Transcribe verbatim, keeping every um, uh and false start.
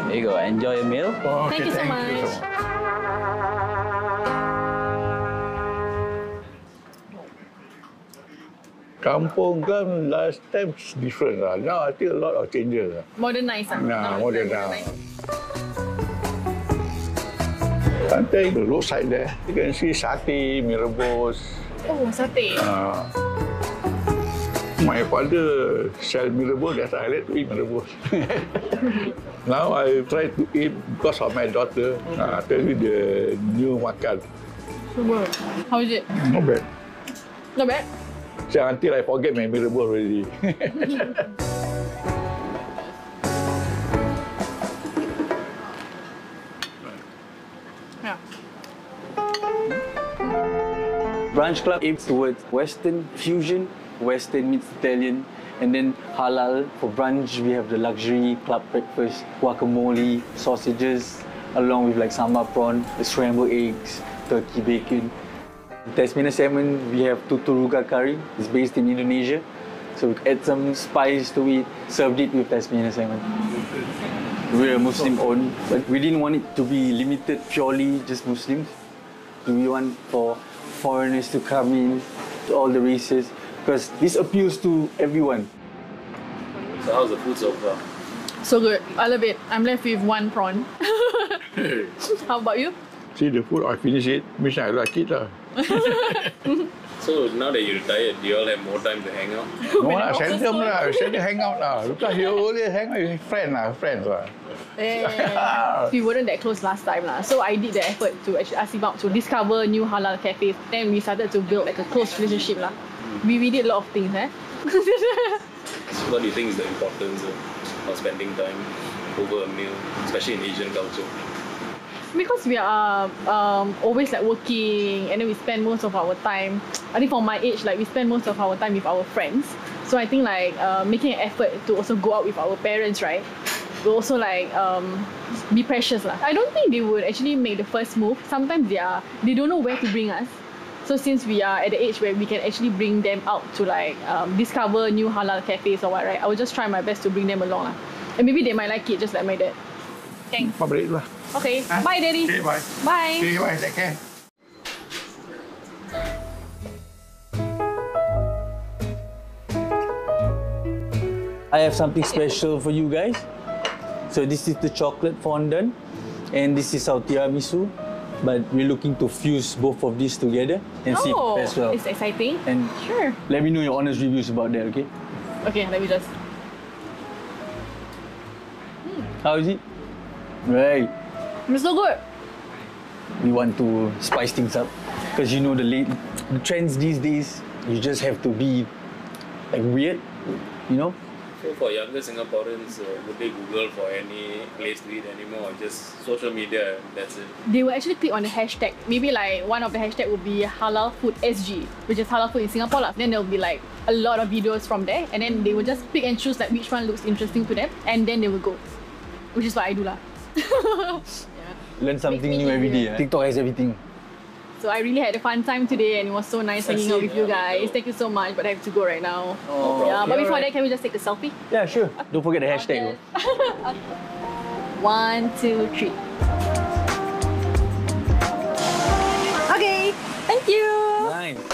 There you go. Enjoy your meal. Oh, okay, Thank you so thank much. You so much. Kampung kan last time is different lah. Now I think a lot of changes lah. Modernized. Ah. Nah, Now it's modern like now. modernized. Sometimes the roadside there, you can see satay, mee rebus. Oh, satay. Uh, my father sell mee rebus, that's why I like to eat mee rebus. Now I try to eat because of my daughter. Uh, I tell you the new makan. Super. How is it? Not bad. Not bad? So until I forget my mee rebus already. Yeah. Brunch Club aims towards Western fusion, Western meets Italian, and then halal. For brunch, we have the luxury club breakfast, guacamole, sausages, along with like sambal prawn, the scrambled eggs, turkey bacon. Tasmanian salmon, we have tuturuga curry. It's based in Indonesia. So we add some spice to it, served it with Tasmanian salmon. We're Muslim owned, but we didn't want it to be limited purely just Muslims. We want for foreigners to come in, to all the races, because this appeals to everyone. So how's the food so far? So good. I love it. I'm left with one prawn. How about you? See the food, I finish it, means I like it lah. So now that you're retired, do you all have more time to hang out? No lah, seldom lah, seldom hang out lah. Because you only hang out with friends lah, friends lah. Yeah. We weren't that close last time lah. So I did the effort to actually ask him out to discover new halal cafes. Then we started to build like a close relationship lah. We, we did a lot of things eh. So what do you think is the importance of, of spending time over a meal, especially in Asian culture? Because we are um, always like working and then we spend most of our time, I think for my age, like we spend most of our time with our friends. So I think like uh, making an effort to also go out with our parents, right, will also like um, be precious lah. I don't think they would actually make the first move. Sometimes they are, they don't know where to bring us. So since we are at the age where we can actually bring them out to like um, discover new halal cafes or what, right, I will just try my best to bring them along lah. And maybe they might like it just like my dad. Thanks. Pabrik lah. Okay, Huh? bye Daddy. Okay, bye. Bye. Okay, bye, take care. I have something special for you guys. So this is the chocolate fondant, and this is our tiramisu. But we're looking to fuse both of these together and see Oh, as well. it's exciting. And Sure. let me know your honest reviews about that, okay? Okay, let me just. How is it? Right. It's so good. We want to spice things up because you know the late the trends these days. You just have to be like weird, you know. So for younger Singaporeans, uh, would they Google for any place to eat anymore, or just social media? That's it. They will actually click on the hashtag. Maybe like one of the hashtag would be halal food S G, which is halal food in Singapore lah. Then there will be like a lot of videos from there, and then they will just pick and choose like which one looks interesting to them, and then they will go. Which is what I do lah. Learn something Makes me new every day. easier. eh? TikTok has everything. So I really had a fun time today, and it was so nice hanging out with you guys. Thank you so much, but I have to go right now. Oh, Yeah, but okay, before alright. that, can we just take the selfie? Yeah, sure. Don't forget the hashtag. Okay. One, two, three. Okay, thank you. Nice.